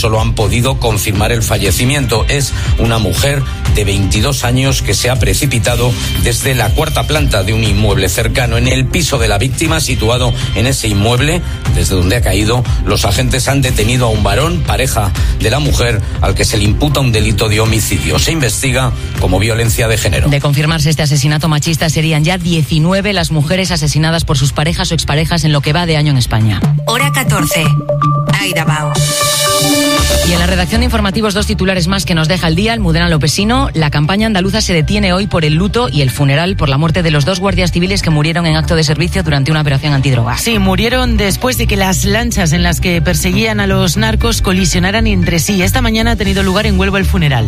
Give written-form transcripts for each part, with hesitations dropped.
solo han podido confirmar el fallecimiento. Es una mujer de 22 años que se ha precipitado desde la cuarta planta de un inmueble cercano. En el piso de la víctima, situado en ese inmueble, desde donde ha caído, los agentes han detenido a un varón, pareja de la mujer, al que se le imputa un delito de homicidio. Se investiga como violencia de género. De confirmarse este asesinato machista, serían ya 19 las mujeres asesinadas por sus parejas o exparejas en lo que va de año en España. Hora 14. Aida Bao. Y en la redacción de informativos, 2 titulares más que nos deja el día. Almudena Lopesino: la campaña andaluza se detiene hoy por el luto y el funeral por la muerte de los 2 guardias civiles que murieron en acto de servicio durante una operación antidroga. Sí, murieron después de que las lanchas en las que perseguían a los narcos colisionaran entre sí. Esta mañana ha tenido lugar en Huelva el funeral.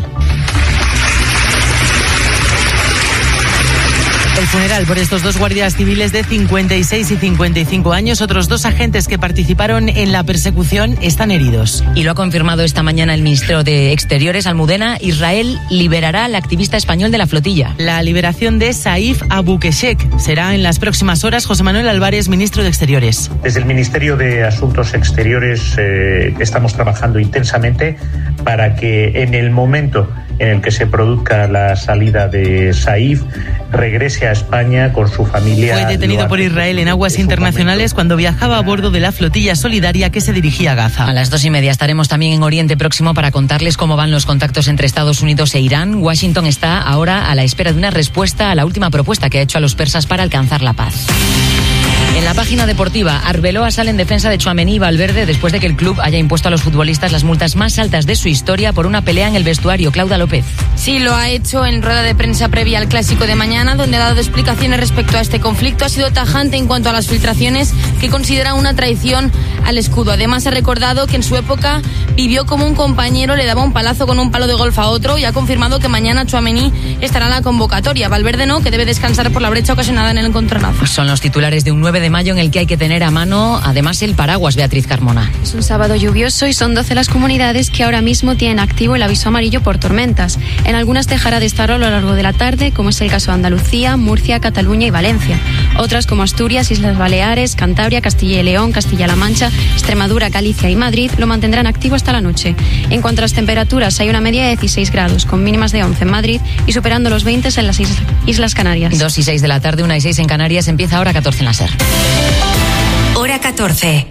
El funeral por estos 2 guardias civiles de 56 y 55 años. Otros 2 agentes que participaron en la persecución están heridos. Y lo ha confirmado esta mañana el ministro de Exteriores, Almudena. Israel liberará al activista español de la flotilla. La liberación de Saif Abukeshek será en las próximas horas. José Manuel Álvarez, ministro de Exteriores. Desde el Ministerio de Asuntos Exteriores estamos trabajando intensamente para que en el momento en el que se produzca la salida de Saif, regrese a España con su familia. Fue detenido por Israel en aguas internacionales cuando viajaba a bordo de la flotilla solidaria que se dirigía a Gaza. A las 2:30 estaremos también en Oriente Próximo para contarles cómo van los contactos entre Estados Unidos e Irán. Washington está ahora a la espera de una respuesta a la última propuesta que ha hecho a los persas para alcanzar la paz. En la página deportiva, Arbeloa sale en defensa de Tchouaméni y Valverde después de que el club haya impuesto a los futbolistas las multas más altas de su historia por una pelea en el vestuario. Claudia López. Sí, lo ha hecho en rueda de prensa previa al Clásico de mañana, donde ha dado explicaciones respecto a este conflicto. Ha sido tajante en cuanto a las filtraciones que considera una traición al escudo. Además, ha recordado que en su época vivió como un compañero le daba un palazo con un palo de golf a otro, y ha confirmado que mañana Tchouaméni estará en la convocatoria. Valverde no, que debe descansar por la brecha ocasionada en el encontronazo. Son los titulares de un 9 de mayo en el que hay que tener a mano además el paraguas, Beatriz Carmona. Es un sábado lluvioso y son 12 las comunidades que ahora mismo tienen activo el aviso amarillo por tormentas. En algunas dejará de estar a lo largo de la tarde, como es el caso de Andalucía, Murcia, Cataluña y Valencia. Otras como Asturias, Islas Baleares, Cantabria, Castilla y León, Castilla-La Mancha, Extremadura, Galicia y Madrid lo mantendrán activo hasta la noche. En cuanto a las temperaturas, hay una media de 16 grados, con mínimas de 11 en Madrid y superando los 20 en las Islas Canarias. 2:06 de la tarde, 1:06 en Canarias, empieza ahora 14 en la SER. Hora 14.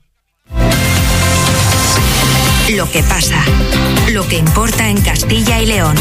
Lo que pasa, lo que importa en Castilla y León.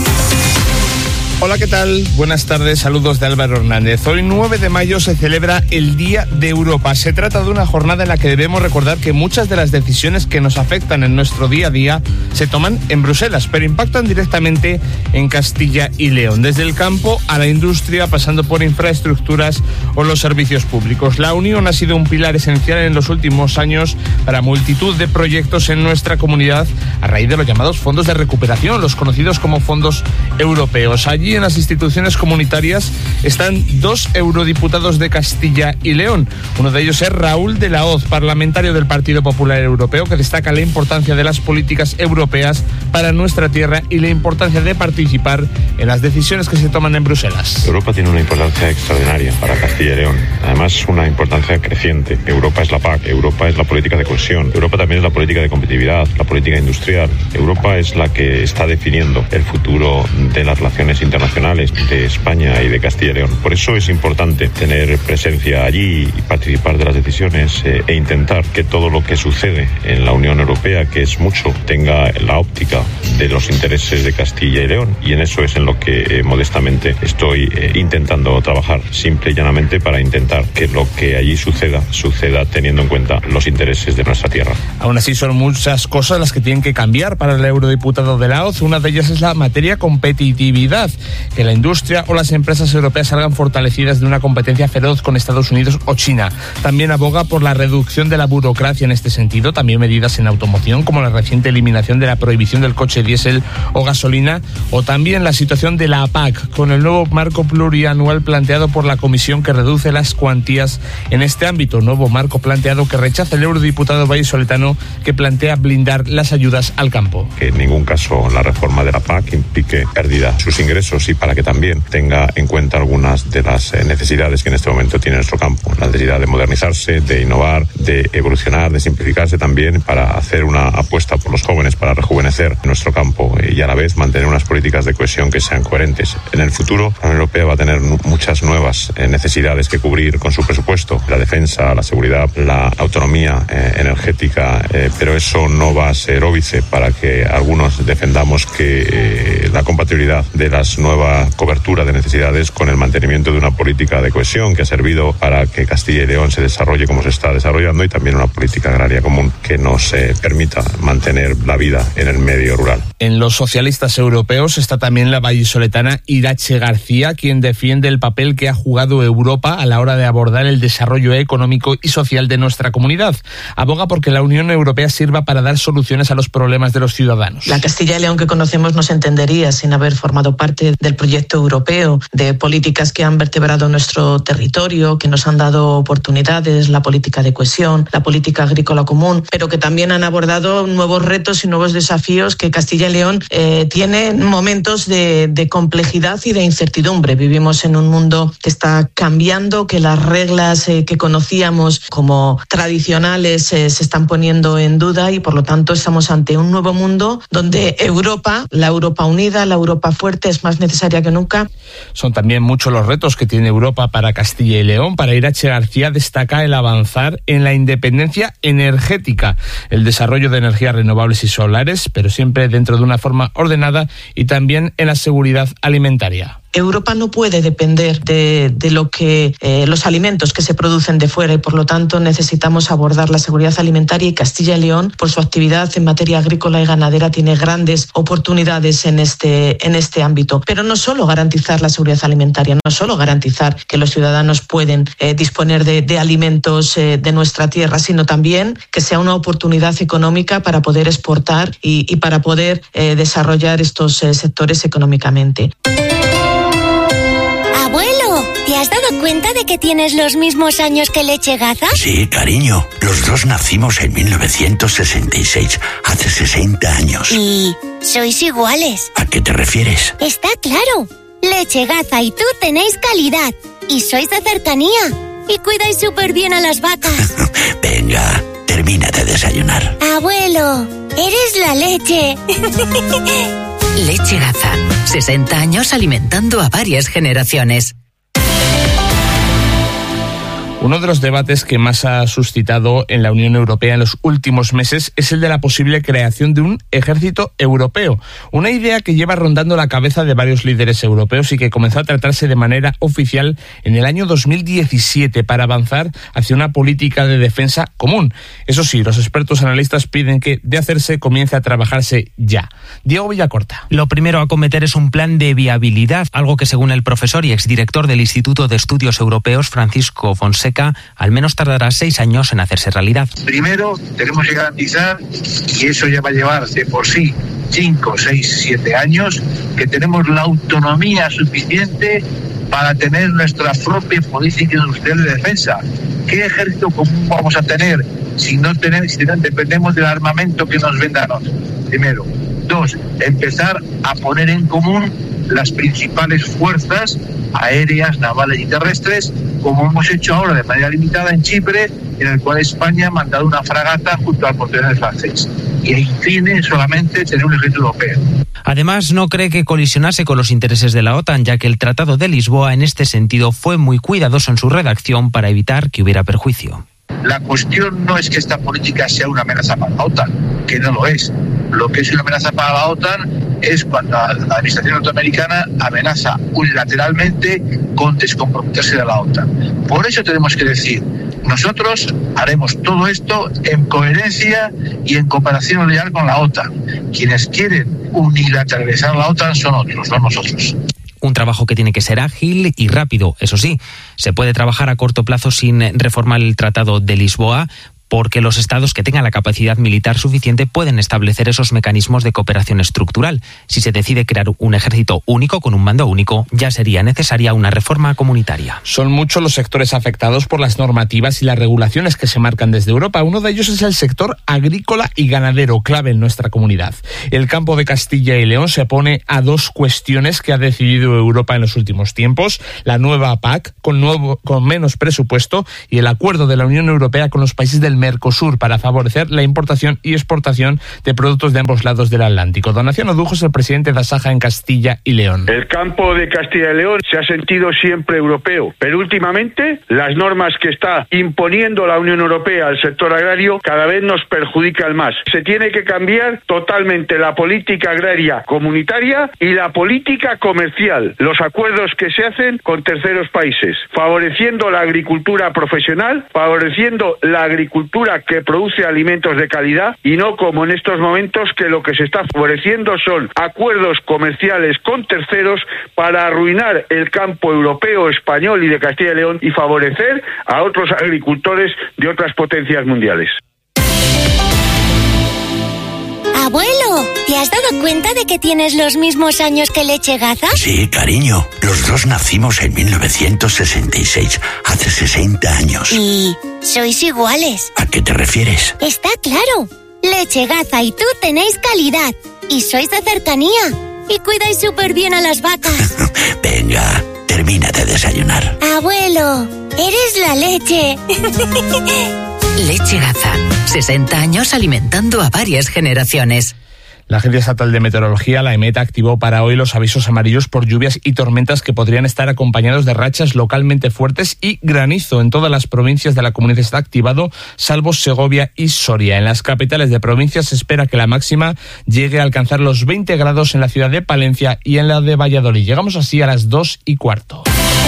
Hola, ¿qué tal? Buenas tardes, saludos de Álvaro Hernández. Hoy 9 de mayo se celebra el Día de Europa. Se trata de una jornada en la que debemos recordar que muchas de las decisiones que nos afectan en nuestro día a día se toman en Bruselas, pero impactan directamente en Castilla y León, desde el campo a la industria, pasando por infraestructuras o los servicios públicos. La unión ha sido un pilar esencial en los últimos años para multitud de proyectos en nuestra comunidad a raíz de los llamados fondos de recuperación, los conocidos como fondos europeos. Allí en las instituciones comunitarias están 2 eurodiputados de Castilla y León. Uno de ellos es Raúl de la Hoz, parlamentario del Partido Popular Europeo, que destaca la importancia de las políticas europeas para nuestra tierra y la importancia de participar en las decisiones que se toman en Bruselas. Europa tiene una importancia extraordinaria para Castilla y León. Además, una importancia creciente. Europa es la PAC, Europa es la política de cohesión, Europa también es la política de competitividad, la política industrial. Europa es la que está definiendo el futuro de las relaciones internacionales de España y de Castilla y León. Por eso es importante tener presencia allí y participar de las decisiones e intentar que todo lo que sucede en la Unión Europea, que es mucho, tenga la óptica de los intereses de Castilla y León, y en eso es en lo que modestamente estoy intentando trabajar, simple y llanamente para intentar que lo que allí suceda teniendo en cuenta los intereses de nuestra tierra. Aún así, son muchas cosas las que tienen que cambiar para el eurodiputado de la Hoz. Una de ellas es la materia competitividad, que la industria o las empresas europeas salgan fortalecidas de una competencia feroz con Estados Unidos o China. También aboga por la reducción de la burocracia en este sentido, también medidas en automoción como la reciente eliminación de la prohibición del coche diésel o gasolina, o también la situación de la PAC con el nuevo marco plurianual planteado por la Comisión, que reduce las cuantías en este ámbito. Nuevo marco planteado que rechaza el eurodiputado vallisoletano, que plantea blindar las ayudas al campo. Que en ningún caso la reforma de la PAC implique pérdida de sus ingresos nosotros y para que también tenga en cuenta algunas de las necesidades que en este momento tiene nuestro campo. La necesidad de modernizarse, de innovar, de evolucionar, de simplificarse también para hacer una apuesta por los jóvenes, para rejuvenecer nuestro campo y a la vez mantener unas políticas de cohesión que sean coherentes. En el futuro, la Unión Europea va a tener muchas nuevas necesidades que cubrir con su presupuesto. La defensa, la seguridad, la autonomía energética, pero eso no va a ser óbice para que algunos defendamos que la compatibilidad de las nuevas coberturas de necesidades con el mantenimiento de una política de cohesión que ha servido para que Castilla y León se desarrolle como se está desarrollando y también una política agraria común que nos permita mantener la vida en el medio rural. En los socialistas europeos está también la vallisoletana Irache García, quien defiende el papel que ha jugado Europa a la hora de abordar el desarrollo económico y social de nuestra comunidad. Aboga porque la Unión Europea sirva para dar soluciones a los problemas de los ciudadanos. La Castilla y León que conocemos no se entendería sin haber formado parte del proyecto europeo, de políticas que han vertebrado nuestro territorio, que nos han dado oportunidades, la política de cohesión, la política agrícola común, pero que también han abordado nuevos retos y nuevos desafíos que Castilla y León tiene momentos de complejidad y de incertidumbre. Vivimos en un mundo que está cambiando, que las reglas que conocíamos como tradicionales se están poniendo en duda y por lo tanto estamos ante un nuevo mundo donde Europa, la Europa unida, la Europa fuerte es más necesaria que nunca. Son también muchos los retos que tiene Europa para Castilla y León. Para Irache García destaca el avanzar en la independencia energética, el desarrollo de energías renovables y solares, pero siempre dentro de una forma ordenada y también en la seguridad alimentaria. Europa no puede depender de lo que los alimentos que se producen de fuera y por lo tanto necesitamos abordar la seguridad alimentaria y Castilla y León por su actividad en materia agrícola y ganadera tiene grandes oportunidades en este ámbito. Pero no solo garantizar la seguridad alimentaria, no solo garantizar que los ciudadanos pueden disponer de alimentos de nuestra tierra, sino también que sea una oportunidad económica para poder exportar y para poder desarrollar estos sectores económicamente. Abuelo, ¿te has dado cuenta de que tienes los mismos años que Leche Gaza? Sí, cariño. Los dos nacimos en 1966, hace 60 años. ¿Y sois iguales? ¿A qué te refieres? Está claro. Leche Gaza y tú tenéis calidad. Y sois de cercanía. Y cuidáis súper bien a las vacas. Venga, termina de desayunar. Abuelo, eres la leche. Leche Gaza, 60 años alimentando a varias generaciones. Uno de los debates que más ha suscitado en la Unión Europea en los últimos meses es el de la posible creación de un ejército europeo. Una idea que lleva rondando la cabeza de varios líderes europeos y que comenzó a tratarse de manera oficial en el año 2017 para avanzar hacia una política de defensa común. Eso sí, los expertos analistas piden que, de hacerse, comience a trabajarse ya. Diego Villacorta. Lo primero a acometer es un plan de viabilidad, algo que según el profesor y exdirector del Instituto de Estudios Europeos, Francisco Fonseca, al menos tardará 6 años en hacerse realidad. Primero, tenemos que garantizar, y eso ya va a llevar de por sí 5, 6, 7 años, que tenemos la autonomía suficiente para tener nuestra propia política industrial de defensa. ¿Qué ejército común vamos a tener si no dependemos del armamento que nos vendan otros? Primero. 2, empezar a poner en común las principales fuerzas aéreas, navales y terrestres, como hemos hecho ahora de manera limitada en Chipre, en el cual España ha mandado una fragata junto al portaaviones francés. Y en fin, solamente tener un ejército europeo. Además, no cree que colisionase con los intereses de la OTAN, ya que el Tratado de Lisboa en este sentido fue muy cuidadoso en su redacción para evitar que hubiera perjuicio. La cuestión no es que esta política sea una amenaza para la OTAN, que no lo es. Lo que es una amenaza para la OTAN es cuando la administración norteamericana amenaza unilateralmente con descomprometerse de la OTAN. Por eso tenemos que decir, nosotros haremos todo esto en coherencia y en cooperación leal con la OTAN. Quienes quieren unilateralizar la OTAN son otros, no nosotros. Un trabajo que tiene que ser ágil y rápido. Eso sí, se puede trabajar a corto plazo sin reformar el Tratado de Lisboa, porque los estados que tengan la capacidad militar suficiente pueden establecer esos mecanismos de cooperación estructural. Si se decide crear un ejército único con un mando único, ya sería necesaria una reforma comunitaria. Son muchos los sectores afectados por las normativas y las regulaciones que se marcan desde Europa. Uno de ellos es el sector agrícola y ganadero, clave en nuestra comunidad. El campo de Castilla y León se pone a dos cuestiones que ha decidido Europa en los últimos tiempos: la nueva PAC, con menos presupuesto, y el acuerdo de la Unión Europea con los países del Mercosur para favorecer la importación y exportación de productos de ambos lados del Atlántico. Donación Odujo es el presidente de Asaja en Castilla y León. El campo de Castilla y León se ha sentido siempre europeo, pero últimamente las normas que está imponiendo la Unión Europea al sector agrario cada vez nos perjudican más. Se tiene que cambiar totalmente la política agraria comunitaria y la política comercial, los acuerdos que se hacen con terceros países, favoreciendo la agricultura profesional, favoreciendo la agricultura que produce alimentos de calidad, y no como en estos momentos que lo que se está favoreciendo son acuerdos comerciales con terceros para arruinar el campo europeo, español y de Castilla y León y favorecer a otros agricultores de otras potencias mundiales. Abuelo, ¿te has dado cuenta de que tienes los mismos años que Lechegaza? Sí, cariño. Los dos nacimos en 1966, hace 60 años. ¿Y sois iguales? ¿A qué te refieres? Está claro. Lechegaza y tú tenéis calidad. Y sois de cercanía. Y cuidáis súper bien a las vacas. Venga, termina de desayunar. Abuelo, eres la leche. Lechegaza, 60 años alimentando a varias generaciones. La Agencia Estatal de Meteorología, la EMET, activó para hoy los avisos amarillos por lluvias y tormentas que podrían estar acompañados de rachas localmente fuertes y granizo. En todas las provincias de la comunidad está activado, salvo Segovia y Soria. En las capitales de provincias se espera que la máxima llegue a alcanzar los 20 grados en la ciudad de Palencia y en la de Valladolid. Llegamos así a las 2:15.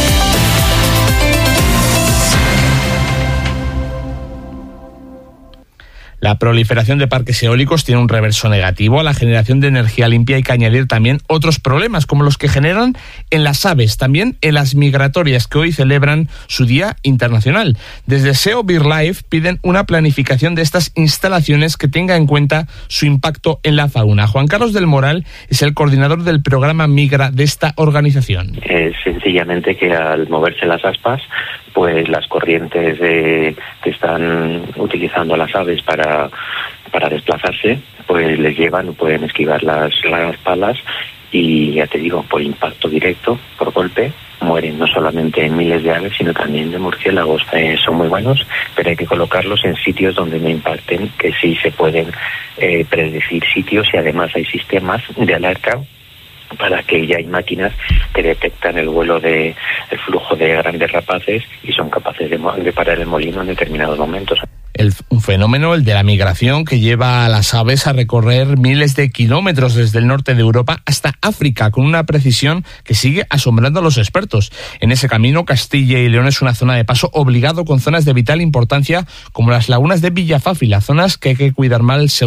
La proliferación de parques eólicos tiene un reverso negativo. A la generación de energía limpia hay que añadir también otros problemas, como los que generan en las aves, también en las migratorias, que hoy celebran su Día Internacional. Desde SEO BirdLife piden una planificación de estas instalaciones que tenga en cuenta su impacto en la fauna. Juan Carlos del Moral es el coordinador del programa Migra de esta organización. Es sencillamente que al moverse las aspas, pues las corrientes que están utilizando las aves para desplazarse, pues les llevan, pueden esquivar las palas y, ya te digo, por impacto directo, por golpe, mueren no solamente miles de aves, sino también de murciélagos. Son muy buenos, pero hay que colocarlos en sitios donde no impacten, que sí se pueden predecir sitios, y además hay sistemas de alerta para que ya hay máquinas que detectan el flujo de grandes rapaces y son capaces de parar el molino en determinados momentos. Un fenómeno, el de la migración, que lleva a las aves a recorrer miles de kilómetros desde el norte de Europa hasta África, con una precisión que sigue asombrando a los expertos. En ese camino, Castilla y León es una zona de paso obligado con zonas de vital importancia como las lagunas de Villafáfila, zonas que hay que cuidar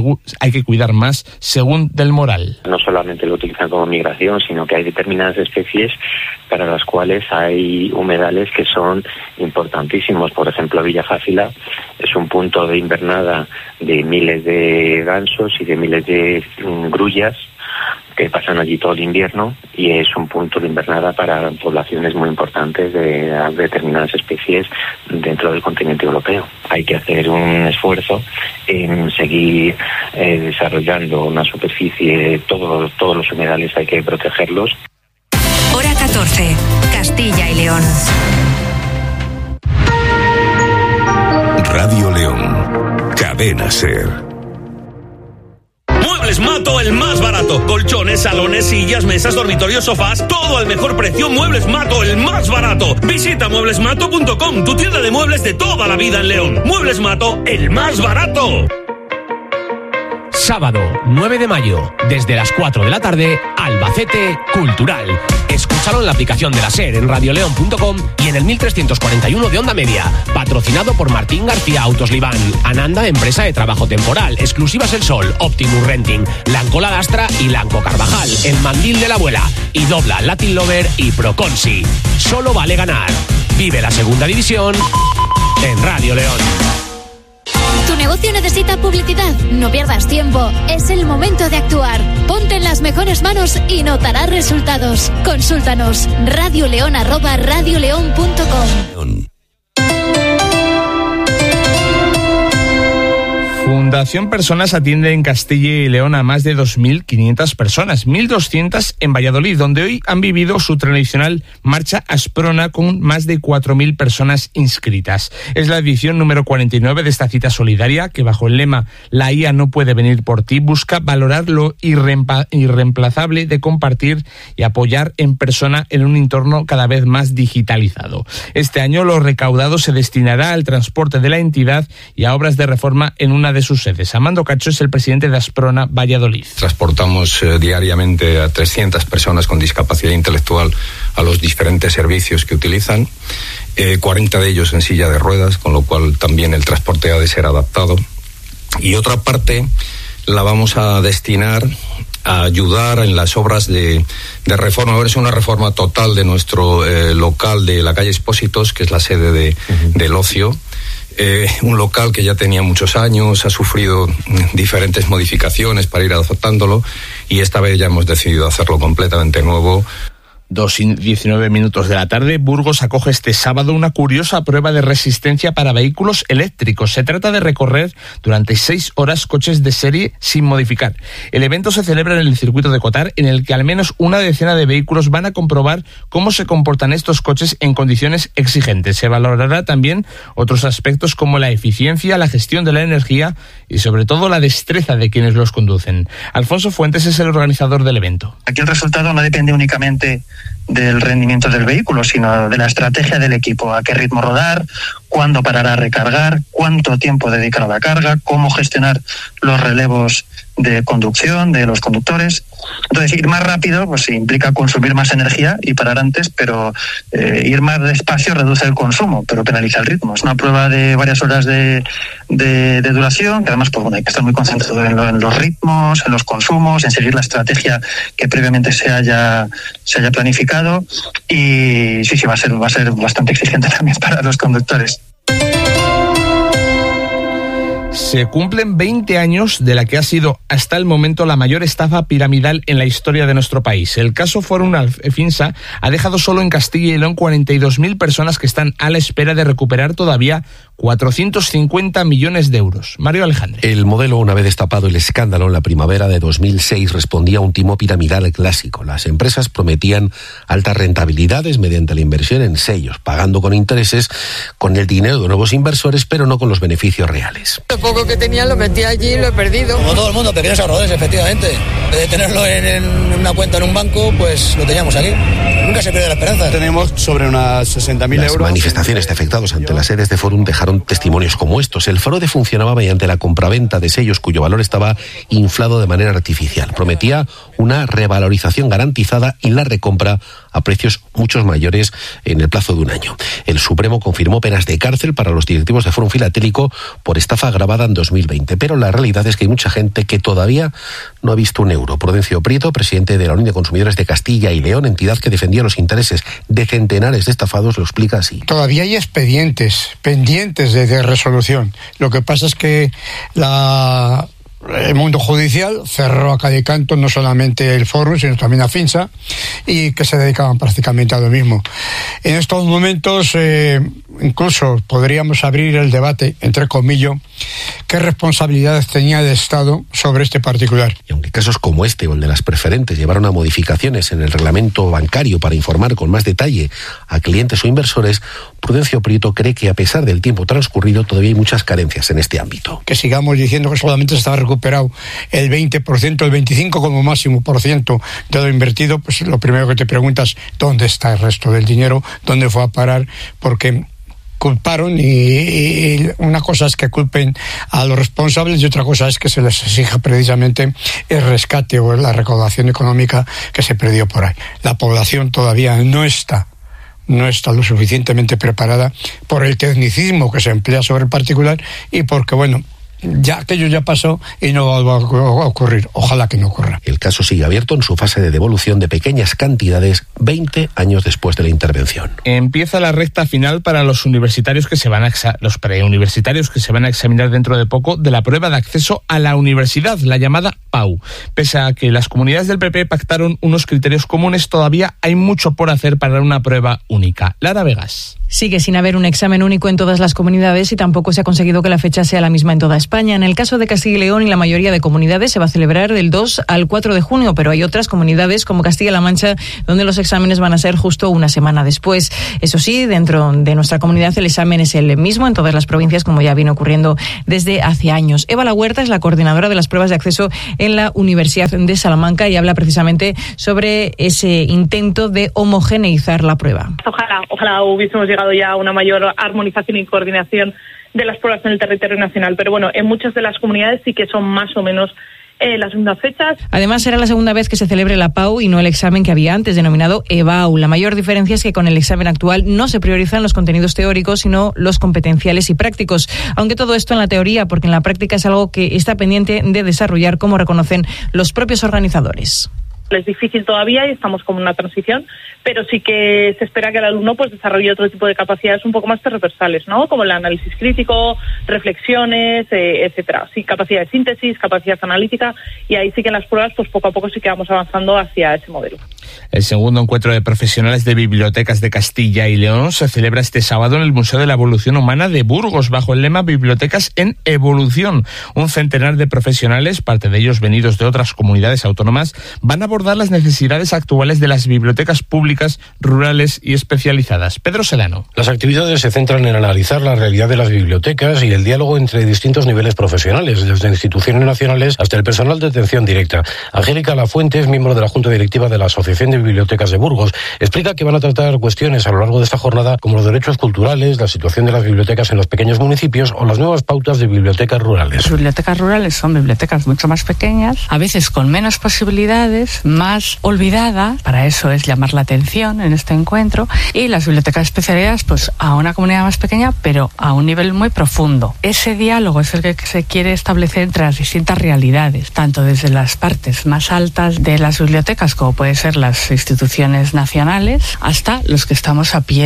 más según Del Moral. No solamente lo utilizan como migración, sino que hay determinadas especies para las cuales hay humedales que son importantísimos. Por ejemplo, Villafáfila es un punto de invernada de miles de gansos y de miles de grullas que pasan allí todo el invierno, y es un punto de invernada para poblaciones muy importantes de determinadas especies dentro del continente europeo. Hay que hacer un esfuerzo en seguir desarrollando una superficie, todos los humedales hay que protegerlos. Hora 14, Castilla y León. Radio León, Cadena SER. Muebles Mato, el más barato. Colchones, salones, sillas, mesas, dormitorios, sofás, todo al mejor precio. Muebles Mato, el más barato. Visita mueblesmato.com, tu tienda de muebles de toda la vida en León. Muebles Mato, el más barato. Sábado 9 de mayo, desde las 4 de la tarde, Albacete Cultural. Escúchalo en la aplicación de la SER, en radioleón.com y en el 1341 de Onda Media. Patrocinado por Martín García Autos Libán, Ananda, empresa de trabajo temporal, Exclusivas El Sol, Optimus Renting, Lanco La Lastra y Lanco Carvajal, El Mandil de la Abuela, y Dobla, Latin Lover y Proconsi. Solo vale ganar. Vive la segunda división en Radio León. ¿Tu negocio necesita publicidad? No pierdas tiempo. Es el momento de actuar. Ponte en las mejores manos y notarás resultados. Consúltanos. radioleon@radioleon.com. Fundación Personas atiende en Castilla y León a más de 2.500 personas, 1.200 en Valladolid, donde hoy han vivido su tradicional marcha Asprona con más de 4.000 personas inscritas. Es la edición número 49 de esta cita solidaria que, bajo el lema "La IA no puede venir por ti", busca valorar lo irreemplazable de compartir y apoyar en persona en un entorno cada vez más digitalizado. Este año lo recaudado se destinará al transporte de la entidad y a obras de reforma en una de sus sedes. Amando Cacho es el presidente de Asprona Valladolid. Transportamos diariamente a 300 personas con discapacidad intelectual a los diferentes servicios que utilizan, 40 de ellos en silla de ruedas, con lo cual también el transporte ha de ser adaptado. Y otra parte la vamos a destinar a ayudar en las obras de reforma. Ahora es una reforma total de nuestro local de la calle Expósitos, que es la sede del ocio. Un local que ya tenía muchos años, ha sufrido diferentes modificaciones para ir adaptándolo y esta vez ya hemos decidido hacerlo completamente nuevo. 2:19 de la tarde, Burgos acoge este sábado una curiosa prueba de resistencia para vehículos eléctricos. Se trata de recorrer durante 6 horas coches de serie sin modificar. El evento se celebra en el circuito de Cotar, en el que al menos una decena de vehículos van a comprobar cómo se comportan estos coches en condiciones exigentes. Se valorará también otros aspectos como la eficiencia, la gestión de la energía y sobre todo la destreza de quienes los conducen. Alfonso Fuentes es el organizador del evento. Aquí el resultado no depende únicamente del rendimiento del vehículo, sino de la estrategia del equipo, a qué ritmo rodar, cuándo parar a recargar, cuánto tiempo dedicar a la carga, cómo gestionar los relevos de conducción de los conductores. Entonces, ir más rápido pues implica consumir más energía y parar antes, pero ir más despacio reduce el consumo, pero penaliza el ritmo. Es una prueba de varias horas de duración, que además pues, bueno, hay que estar muy concentrado en los ritmos, en los consumos, en seguir la estrategia que previamente se haya planificado, y sí, va a ser bastante exigente también para los conductores. Se cumplen 20 años de la que ha sido hasta el momento la mayor estafa piramidal en la historia de nuestro país. El caso Forum Alfinsa ha dejado solo en Castilla y León 42.000 personas que están a la espera de recuperar todavía 450 millones de euros. Mario Alejandre. El modelo, una vez destapado el escándalo en la primavera de 2006, respondía a un timo piramidal clásico. Las empresas prometían altas rentabilidades mediante la inversión en sellos, pagando con intereses con el dinero de nuevos inversores, pero no con los beneficios reales. Lo poco que tenía lo metí allí y lo he perdido. Como todo el mundo, pequeños ahorradores, efectivamente. En vez de tenerlo en una cuenta en un banco, pues lo teníamos aquí. Nunca se pierde la esperanza. Tenemos sobre unas 60.000 euros. Las manifestaciones de afectados ante las sedes de Forum dejaron testimonios como estos. El fraude funcionaba mediante la compraventa de sellos cuyo valor estaba inflado de manera artificial. Prometía una revalorización garantizada y la recompra a precios muchos mayores en el plazo de un año. El Supremo confirmó penas de cárcel para los directivos de Forum Filatélico por estafa agravada en 2020, pero la realidad es que hay mucha gente que todavía no ha visto un euro. Prudencio Prieto, presidente de la Unión de Consumidores de Castilla y León, entidad que defendía los intereses de centenares de estafados, lo explica así. Todavía hay expedientes pendientes de resolución. Lo que pasa es que el mundo judicial cerró a calle canto no solamente el Forum, sino también a Finsa, y que se dedicaban prácticamente a lo mismo. En estos momentos incluso podríamos abrir el debate, entre comillas, qué responsabilidades tenía el Estado sobre este particular. Y aunque casos como este o el de las preferentes llevaron a modificaciones en el reglamento bancario para informar con más detalle a clientes o inversores, Prudencio Prieto cree que a pesar del tiempo transcurrido todavía hay muchas carencias en este ámbito. Que sigamos diciendo que solamente se está recuperado el 20%, el 25% como máximo por ciento de lo invertido, pues lo primero que te preguntas, ¿dónde está el resto del dinero? ¿Dónde fue a parar? Porque culparon y una cosa es que culpen a los responsables y otra cosa es que se les exija precisamente el rescate o la recaudación económica que se perdió por ahí. La población todavía no está lo suficientemente preparada por el tecnicismo que se emplea sobre el particular y porque, bueno, ya aquello ya pasó y no va a ocurrir. Ojalá que no ocurra. El caso sigue abierto en su fase de devolución de pequeñas cantidades 20 años después de la intervención. Empieza la recta final para los universitarios que se van a los preuniversitarios que se van a examinar dentro de poco de la prueba de acceso a la universidad, la llamada PAU. Pese a que las comunidades del PP pactaron unos criterios comunes, todavía hay mucho por hacer para una prueba única. Lara Vegas. Sigue sin haber un examen único en todas las comunidades y tampoco se ha conseguido que la fecha sea la misma en toda España. En el caso de Castilla y León y la mayoría de comunidades se va a celebrar del 2 al 4 de junio, pero hay otras comunidades como Castilla-La Mancha donde los exámenes van a ser justo una semana después. Eso sí, dentro de nuestra comunidad el examen es el mismo en todas las provincias, como ya viene ocurriendo desde hace años. Eva La Huerta es la coordinadora de las pruebas de acceso en la Universidad de Salamanca y habla precisamente sobre ese intento de homogeneizar la prueba. Ojalá hubiésemos llegado ya a una mayor armonización y coordinación de las pruebas en el territorio nacional, pero bueno, en muchas de las comunidades sí que son más o menos las mismas fechas. Además, será la segunda vez que se celebre la PAU y no el examen que había antes, denominado EBAU. La mayor diferencia es que con el examen actual no se priorizan los contenidos teóricos, sino los competenciales y prácticos. Aunque todo esto en la teoría, porque en la práctica es algo que está pendiente de desarrollar, como reconocen los propios organizadores. Es difícil todavía y estamos como en una transición, pero sí que se espera que el alumno pues desarrolle otro tipo de capacidades un poco más transversales, ¿no? Como el análisis crítico, reflexiones, etcétera. Sí, capacidad de síntesis, capacidad analítica, y ahí sí que en las pruebas pues poco a poco sí que vamos avanzando hacia ese modelo. El segundo encuentro de profesionales de bibliotecas de Castilla y León se celebra este sábado en el Museo de la Evolución Humana de Burgos, bajo el lema Bibliotecas en Evolución. Un centenar de profesionales, parte de ellos venidos de otras comunidades autónomas, van a abordar las necesidades actuales de las bibliotecas públicas, rurales y especializadas. Pedro Selano. Las actividades se centran en analizar la realidad de las bibliotecas y el diálogo entre distintos niveles profesionales, desde instituciones nacionales hasta el personal de atención directa. Angélica Lafuente es miembro de la Junta Directiva de la Asociación de Bibliotecas de Burgos. Explica que van a tratar cuestiones a lo largo de esta jornada como los derechos culturales, la situación de las bibliotecas en los pequeños municipios o las nuevas pautas de bibliotecas rurales. Las bibliotecas rurales son bibliotecas mucho más pequeñas, a veces con menos posibilidades, más olvidadas. Para eso es llamar la atención en este encuentro. Y las bibliotecas especializadas, pues a una comunidad más pequeña, pero a un nivel muy profundo. Ese diálogo es el que se quiere establecer entre las distintas realidades, tanto desde las partes más altas de las bibliotecas, como puede ser las instituciones nacionales, hasta los que estamos a pie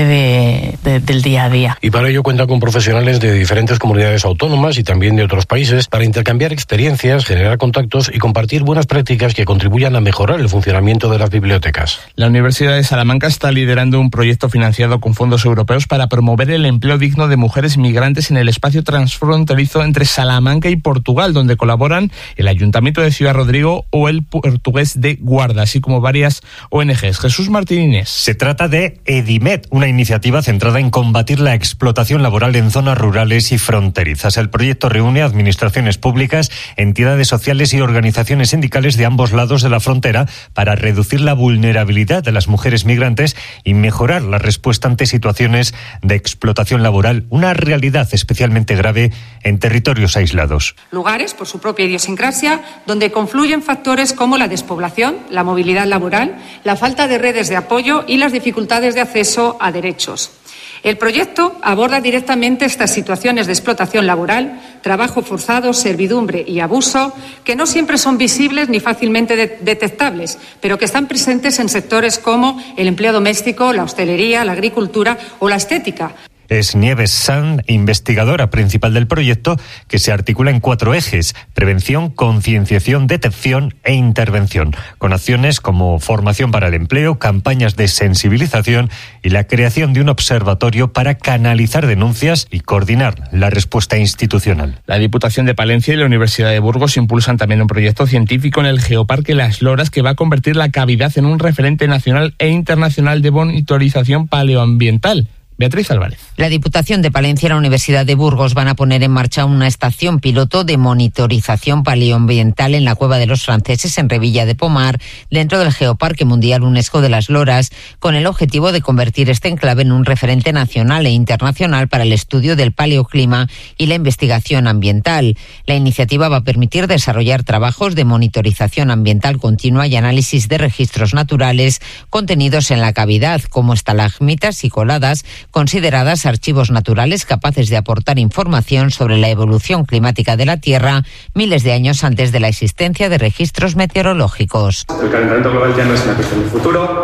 del día a día. Y para ello cuenta con profesionales de diferentes comunidades autónomas y también de otros países para intercambiar experiencias, generar contactos y compartir buenas prácticas que contribuyan a mejorar el funcionamiento de las bibliotecas. La Universidad de Salamanca está liderando un proyecto financiado con fondos europeos para promover el empleo digno de mujeres migrantes en el espacio transfronterizo entre Salamanca y Portugal, donde colaboran el Ayuntamiento de Ciudad Rodrigo o el Portugués de Guarda, así como varias ONGs. Jesús Martínez. Se trata de EDIMED, una iniciativa centrada en combatir la explotación laboral en zonas rurales y fronterizas. El proyecto reúne administraciones públicas, entidades sociales y organizaciones sindicales de ambos lados de la frontera para reducir la vulnerabilidad de las mujeres migrantes y mejorar la respuesta ante situaciones de explotación laboral, una realidad especialmente grave en territorios aislados. Lugares, por su propia idiosincrasia, donde confluyen factores como la despoblación, la movilidad laboral, la falta de redes de apoyo y las dificultades de acceso a derechos. El proyecto aborda directamente estas situaciones de explotación laboral, trabajo forzado, servidumbre y abuso, que no siempre son visibles ni fácilmente detectables, pero que están presentes en sectores como el empleo doméstico, la hostelería, la agricultura o la estética. Es Nieves Sanz, investigadora principal del proyecto, que se articula en 4 ejes: prevención, concienciación, detección e intervención, con acciones como formación para el empleo, campañas de sensibilización y la creación de un observatorio para canalizar denuncias y coordinar la respuesta institucional. La Diputación de Palencia y la Universidad de Burgos impulsan también un proyecto científico en el Geoparque Las Loras que va a convertir la cavidad en un referente nacional e internacional de monitorización paleoambiental. Beatriz Álvarez. La Diputación de Palencia y la Universidad de Burgos van a poner en marcha una estación piloto de monitorización paleoambiental en la Cueva de los Franceses, en Revilla de Pomar, dentro del Geoparque Mundial UNESCO de Las Loras, con el objetivo de convertir este enclave en un referente nacional e internacional para el estudio del paleoclima y la investigación ambiental. La iniciativa va a permitir desarrollar trabajos de monitorización ambiental continua y análisis de registros naturales contenidos en la cavidad, como estalagmitas y coladas, consideradas archivos naturales capaces de aportar información sobre la evolución climática de la Tierra miles de años antes de la existencia de registros meteorológicos. El calentamiento global ya no es una cuestión del futuro,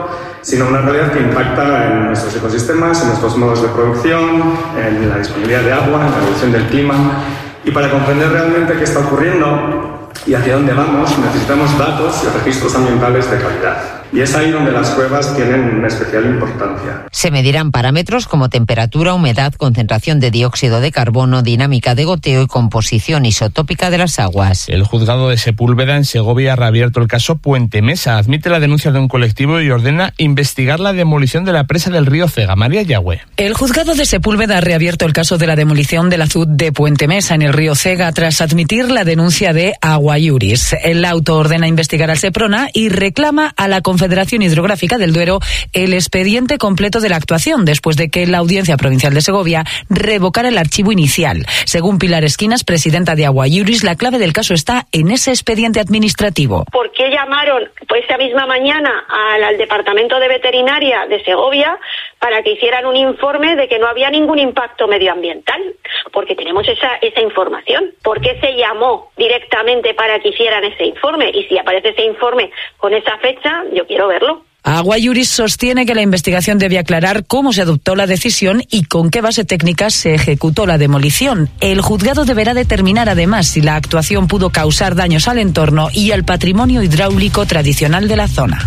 sino una realidad que impacta en nuestros ecosistemas, en nuestros modos de producción, en la disponibilidad de agua, en la evolución del clima. Y para comprender realmente qué está ocurriendo y hacia dónde vamos, necesitamos datos y registros ambientales de calidad. Y es ahí donde las cuevas tienen una especial importancia. Se medirán parámetros como temperatura, humedad, concentración de dióxido de carbono, dinámica de goteo y composición isotópica de las aguas. El juzgado de Sepúlveda en Segovia ha reabierto el caso Puente Mesa. Admite la denuncia de un colectivo y ordena investigar la demolición de la presa del río Cega. María Yagüe. El juzgado de Sepúlveda ha reabierto el caso de la demolición del azud de Puente Mesa en el río Cega tras admitir la denuncia de Agua Iuris. El auto ordena investigar al Seprona y reclama a la Confederación Hidrográfica del Duero el expediente completo de la actuación después de que la Audiencia Provincial de Segovia revocara el archivo inicial. Según Pilar Esquinas, presidenta de Agua Iuris, la clave del caso está en ese expediente administrativo. ¿Por qué llamaron esa misma mañana al Departamento de Veterinaria de Segovia para que hicieran un informe de que no había ningún impacto medioambiental? Porque tenemos esa información. ¿Por qué se llamó directamente para que hicieran ese informe? Y si aparece ese informe con esa fecha, yo quiero verlo. Agua Iuris sostiene que la investigación debe aclarar cómo se adoptó la decisión y con qué base técnica se ejecutó la demolición. El juzgado deberá determinar además si la actuación pudo causar daños al entorno y al patrimonio hidráulico tradicional de la zona.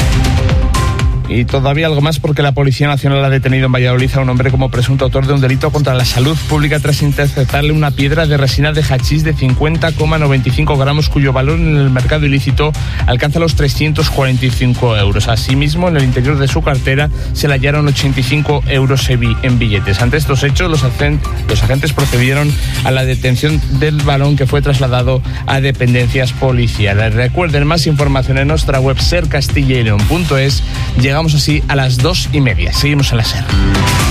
Y todavía algo más porque la Policía Nacional ha detenido en Valladolid a un hombre como presunto autor de un delito contra la salud pública tras interceptarle una piedra de resina de hachís de 50,95 gramos cuyo valor en el mercado ilícito alcanza los 345 euros. Asimismo, en el interior de su cartera se le hallaron 85 euros en billetes. Ante estos hechos, los agentes procedieron a la detención del varón que fue trasladado a dependencias policiales. Recuerden más información en nuestra web sercastillaleon.es. Llegamos así a las 2:30. Seguimos en la SER.